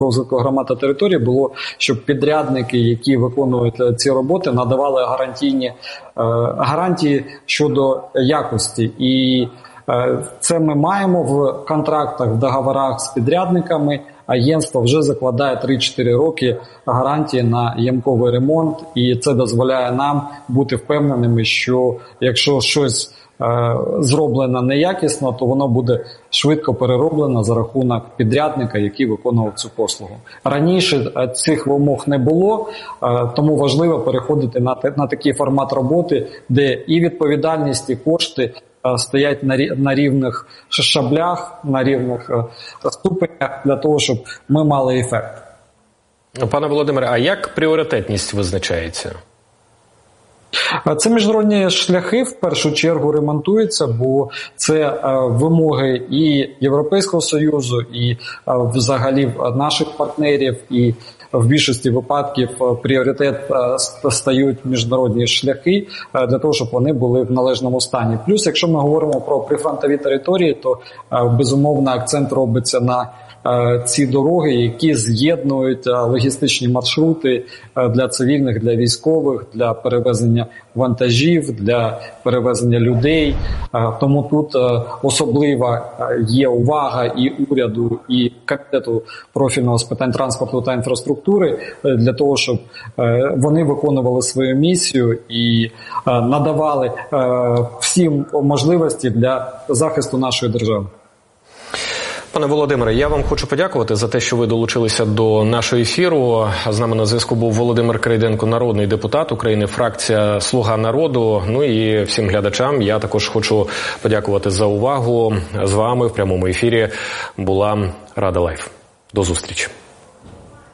розвитку громад та територій було, щоб підрядники, які виконують ці роботи, надавали гарантії щодо якості. І це ми маємо в контрактах, в договорах з підрядниками. Агентство вже закладає 3-4 роки гарантії на ямковий ремонт, і це дозволяє нам бути впевненими, що якщо щось зроблено неякісно, то воно буде швидко перероблено за рахунок підрядника, який виконував цю послугу. Раніше цих вимог не було, тому важливо переходити на такий формат роботи, де і відповідальність, і кошти стоять на рівних шаблях, на рівних ступенях для того, щоб ми мали ефект. Пане Володимире, а як пріоритетність визначається? Це міжнародні шляхи в першу чергу ремонтуються, бо це вимоги і Європейського Союзу, і взагалі наших партнерів, і в більшості випадків пріоритет стають міжнародні шляхи для того, щоб вони були в належному стані. Плюс, якщо ми говоримо про прифронтові території, то безумовно акцент робиться на ці дороги, які з'єднують логістичні маршрути для цивільних, для військових, для перевезення вантажів, для перевезення людей. Тому тут особлива є увага і уряду, і Комітету профільного з питань транспорту та інфраструктури для того, щоб вони виконували свою місію і надавали всім можливості для захисту нашої держави. Пане Володимире, я вам хочу подякувати за те, що ви долучилися до нашого ефіру. З нами на зв'язку був Володимир Крейденко, народний депутат України, фракція «Слуга народу». Ну і всім глядачам я також хочу подякувати за увагу. З вами в прямому ефірі була Рада Лайф. До зустрічі.